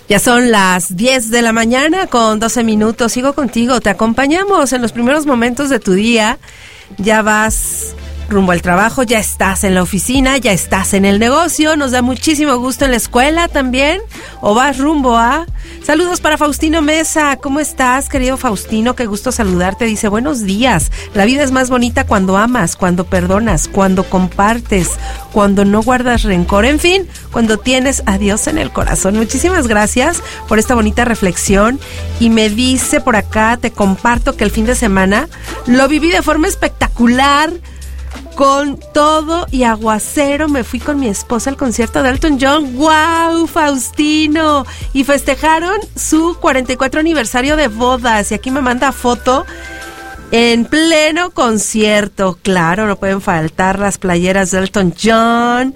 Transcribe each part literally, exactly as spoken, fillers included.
Ya son las diez de la mañana con doce minutos. Sigo contigo, te acompañamos en los primeros momentos de tu día. Ya vas rumbo al trabajo, ya estás en la oficina, ya estás en el negocio. Nos da muchísimo gusto en la escuela también. O vas rumbo a... Saludos para Faustino Mesa. ¿Cómo estás, querido Faustino? Qué gusto saludarte. Dice, buenos días. La vida es más bonita cuando amas, cuando perdonas, cuando compartes, cuando no guardas rencor. En fin, cuando tienes a Dios en el corazón. Muchísimas gracias por esta bonita reflexión. Y me dice por acá, te comparto que el fin de semana lo viví de forma espectacular. Con todo y aguacero me fui con mi esposa al concierto de Elton John. ¡Wow, Faustino! Y festejaron su cuarenta y cuatro aniversario de bodas. Y aquí me manda foto en pleno concierto. Claro, no pueden faltar las playeras de Elton John.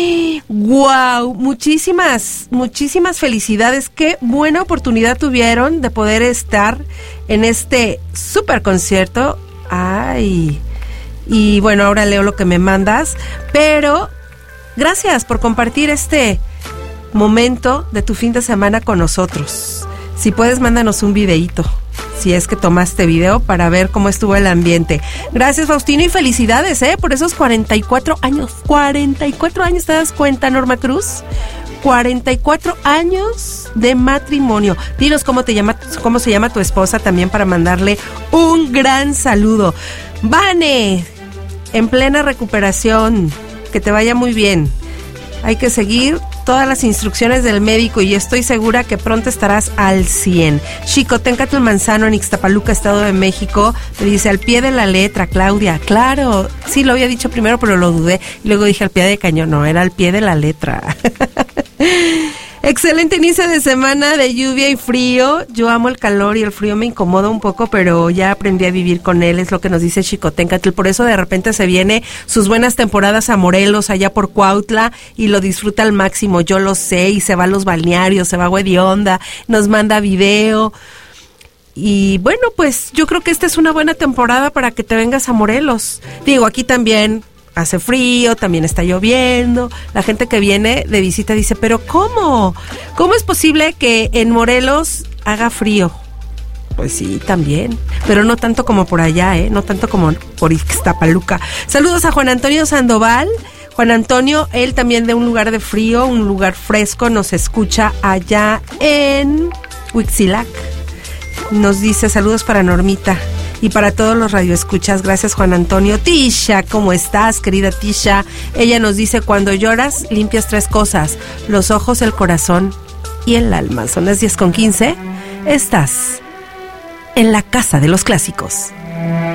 ¡Wow! Muchísimas, muchísimas felicidades. Qué buena oportunidad tuvieron de poder estar en este super concierto. ¡Ay! Y bueno, ahora leo lo que me mandas, pero gracias por compartir este momento de tu fin de semana con nosotros. Si puedes, mándanos un videíto, si es que tomaste video, para ver cómo estuvo el ambiente. Gracias, Faustino, y felicidades, ¿eh? Por esos cuarenta y cuatro años. cuarenta y cuatro años, ¿te das cuenta, Norma Cruz? cuarenta y cuatro años de matrimonio. Dinos cómo te llama, cómo se llama tu esposa también, para mandarle un gran saludo. Vane, en plena recuperación, que te vaya muy bien. Hay que seguir todas las instrucciones del médico y estoy segura que pronto estarás al cien. Xicoténcatl Manzano en Ixtapaluca, Estado de México, me dice al pie de la letra, Claudia. Claro, sí lo había dicho primero, pero lo dudé. Y luego dije al pie de cañón, no, era al pie de la letra. Excelente inicio de semana de lluvia y frío. Yo amo el calor y el frío me incomoda un poco, pero ya aprendí a vivir con él, es lo que nos dice Xicoténcatl. Por eso de repente se viene sus buenas temporadas a Morelos, allá por Cuautla, y lo disfruta al máximo, yo lo sé, y se va a los balnearios, se va a Huedionda, nos manda video. Y bueno, pues yo creo que esta es una buena temporada para que te vengas a Morelos. Digo, aquí también hace frío, también está lloviendo. La gente que viene de visita dice, pero ¿cómo? ¿Cómo es posible que en Morelos haga frío? Pues sí, también, pero no tanto como por allá, ¿eh? No tanto como por Ixtapaluca. Saludos a Juan Antonio Sandoval. Juan Antonio, él también de un lugar de frío, un lugar fresco, nos escucha allá en Huitzilac. Nos dice, saludos para Normita. Y para todos los radioescuchas, gracias Juan Antonio. Tisha, ¿cómo estás, querida Tisha? Ella nos dice, cuando lloras, limpias tres cosas: los ojos, el corazón y el alma. Son las diez con quince. Estás en la casa de los clásicos.